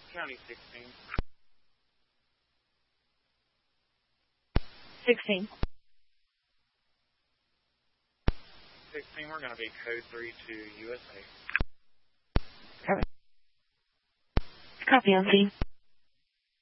County 16. 16. 16, we're going to be code 3 to USA. Copy on scene.